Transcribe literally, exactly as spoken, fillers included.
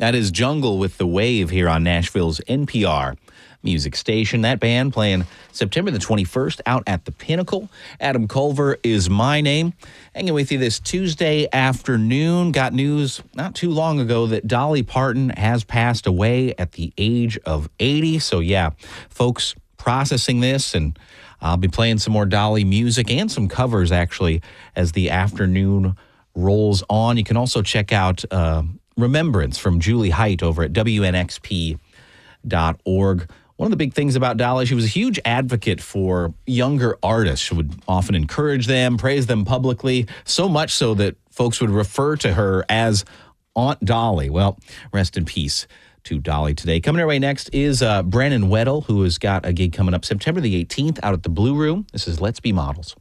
That is Jungle with The Wave here on Nashville's N P R music station. That band playing September the twenty-first out at the Pinnacle. Adam Culver is my name. Hanging with you this Tuesday afternoon. Got news not too long ago that Dolly Parton has passed away at the age of eighty. So yeah, folks processing this, and I'll be playing some more Dolly music and some covers actually as the afternoon rolls on. You can also check out uh, Remembrance from Julie Height over at W N X P dot org. One of the big things about Dolly, she was a huge advocate for younger artists. She would often encourage them, praise them publicly, so much so that folks would refer to her as Aunt Dolly. Well, rest in peace to Dolly today. Coming our way next is uh, Brennan Weddle, who has got a gig coming up September the eighteenth out at the Blue Room. This is Let's Be Models.